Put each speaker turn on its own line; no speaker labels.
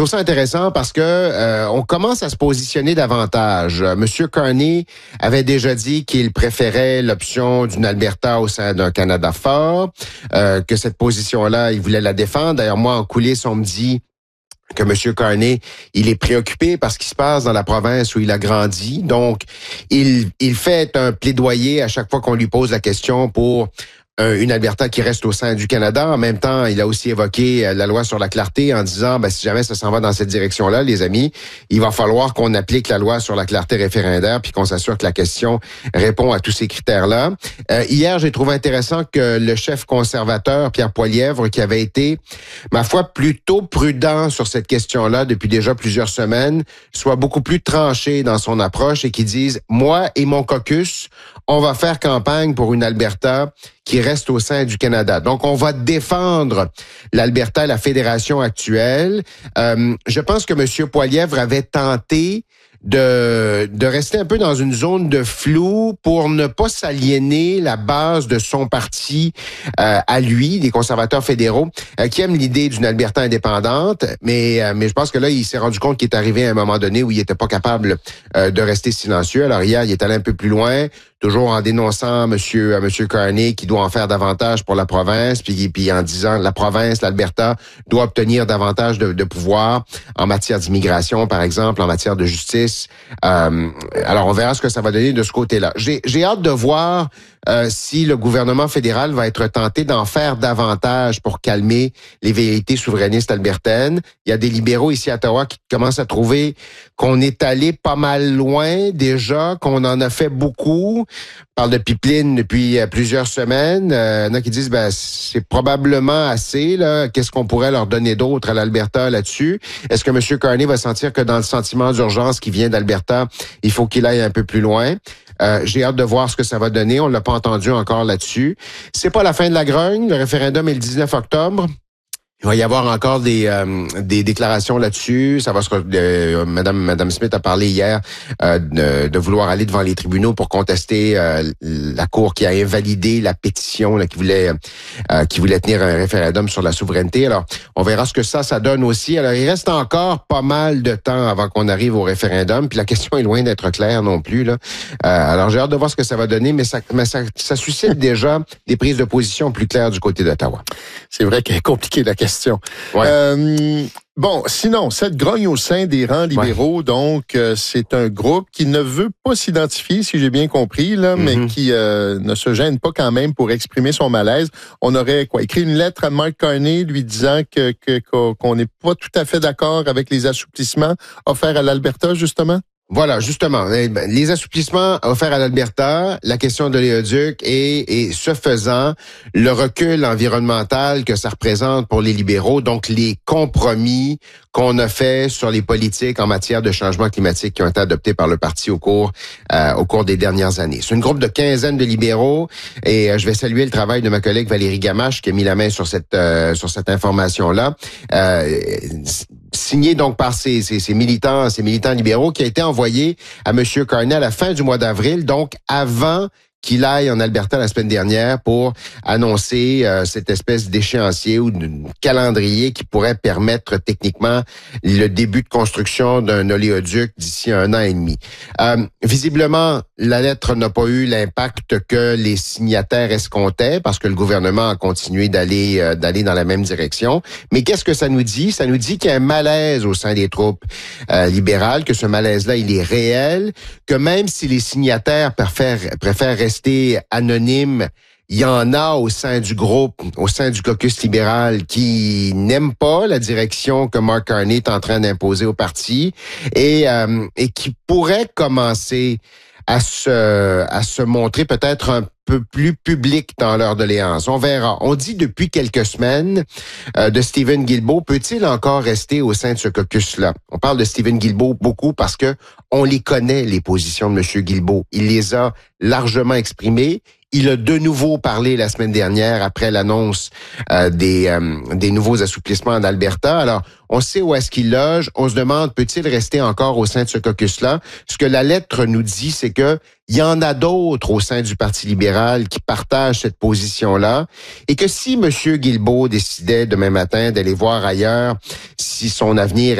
trouve ça intéressant parce que on commence à se positionner davantage. Monsieur Carney avait déjà dit qu'il préférait l'option d'une Alberta au sein d'un Canada fort, que cette position-là, il voulait la défendre. D'ailleurs, moi, en coulisses, on me dit que M. Carney, il est préoccupé par ce qui se passe dans la province où il a grandi. Donc, il fait un plaidoyer à chaque fois qu'on lui pose la question pour une Alberta qui reste au sein du Canada. En même temps, il a aussi évoqué la loi sur la clarté en disant, si jamais ça s'en va dans cette direction-là, les amis, il va falloir qu'on applique la loi sur la clarté référendaire puis qu'on s'assure que la question répond à tous ces critères-là. Hier, j'ai trouvé intéressant que le chef conservateur, Pierre Poilievre, qui avait été, ma foi, plutôt prudent sur cette question-là depuis déjà plusieurs semaines, soit beaucoup plus tranché dans son approche et qui dise, moi et mon caucus, on va faire campagne pour une Alberta qui reste au sein du Canada. Donc, on va défendre l'Alberta, la fédération actuelle. Je pense que M. Poilievre avait tenté de rester un peu dans une zone de flou pour ne pas s'aliéner la base de son parti à lui, les conservateurs fédéraux, qui aiment l'idée d'une Alberta indépendante, mais je pense que là, il s'est rendu compte qu'il est arrivé à un moment donné où il était pas capable de rester silencieux. Alors hier, il est allé un peu plus loin, toujours en dénonçant Monsieur Carney qui doit en faire davantage pour la province, puis en disant la province, l'Alberta, doit obtenir davantage de pouvoir en matière d'immigration, par exemple, en matière de justice. Alors, on verra ce que ça va donner de ce côté-là. J'ai hâte de voir si le gouvernement fédéral va être tenté d'en faire davantage pour calmer les velléités souverainistes albertaines. Il y a des libéraux ici à Ottawa qui commencent à trouver qu'on est allé pas mal loin déjà, qu'on en a fait beaucoup. On parle de pipeline depuis plusieurs semaines. Il y en a qui disent c'est probablement assez. Là. Qu'est-ce qu'on pourrait leur donner d'autre à l'Alberta là-dessus? Est-ce que M. Carney va sentir que dans le sentiment d'urgence qui vient d'Alberta, il faut qu'il aille un peu plus loin? J'ai hâte de voir ce que ça va donner. On l'a pas entendu encore là-dessus. C'est pas la fin de la grogne. Le référendum est le 19 octobre. Il va y avoir encore des déclarations là-dessus. Ça va Madame Smith a parlé hier de vouloir aller devant les tribunaux pour contester la Cour qui a invalidé la pétition là, qui voulait tenir un référendum sur la souveraineté. Alors, on verra ce que ça donne aussi. Alors, il reste encore pas mal de temps avant qu'on arrive au référendum. Puis la question est loin d'être claire non plus. Là. Alors, j'ai hâte de voir ce que ça va donner, mais ça suscite déjà des prises de position plus claires du côté d'Ottawa.
C'est vrai qu'elle est compliquée la question. Ouais. Bon, sinon, cette grogne au sein des rangs libéraux, donc, c'est un groupe qui ne veut pas s'identifier, si j'ai bien compris, là, mais qui ne se gêne pas quand même pour exprimer son malaise. On aurait écrit une lettre à Mark Carney lui disant qu'on n'est pas tout à fait d'accord avec les assouplissements offerts à l'Alberta, justement?
Voilà, justement, les assouplissements offerts à l'Alberta, la question de l'éoduc et ce faisant, le recul environnemental que ça représente pour les libéraux, donc les compromis qu'on a fait sur les politiques en matière de changement climatique qui ont été adoptés par le parti au cours des dernières années. C'est une groupe de quinzaine de libéraux et je vais saluer le travail de ma collègue Valérie Gamache qui a mis la main sur cette information-là. Signé donc par ces militants libéraux, qui a été envoyé à M. Carney à la fin du mois d'avril, donc avant qu'il aille en Alberta la semaine dernière pour annoncer cette espèce d'échéancier ou de calendrier qui pourrait permettre techniquement le début de construction d'un oléoduc d'ici 1 an et demi. Visiblement, la lettre n'a pas eu l'impact que les signataires escomptaient parce que le gouvernement a continué d'aller dans la même direction. Mais qu'est-ce que ça nous dit? Ça nous dit qu'il y a un malaise au sein des troupes libérales, que ce malaise-là, il est réel, que même si les signataires préfèrent rester anonymes, il y en a au sein du groupe, au sein du caucus libéral qui n'aiment pas la direction que Mark Carney est en train d'imposer au parti et qui pourraient commencer à se montrer peut-être un peu plus public dans leur doléance. On verra. On dit depuis quelques semaines de Stephen Guilbeault, peut-il encore rester au sein de ce caucus-là? On parle de Stephen Guilbeault beaucoup parce que on les connaît, les positions de M. Guilbeault. Il les a largement exprimées. Il a de nouveau parlé la semaine dernière après l'annonce des nouveaux assouplissements en Alberta. Alors, on sait où est-ce qu'il loge. On se demande, peut-il rester encore au sein de ce caucus-là? Ce que la lettre nous dit, c'est que il y en a d'autres au sein du Parti libéral qui partagent cette position-là et que si M. Guilbeault décidait demain matin d'aller voir ailleurs si son avenir